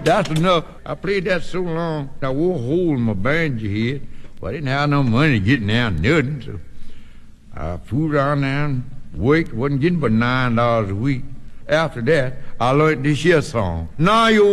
That's enough. I played that so long, I wore a hole in my banjo head. Well, I didn't have no money to get down nothing, so I fooled around there and worked. Wasn't getting but $9 a week. After that, I learned this here song. Now you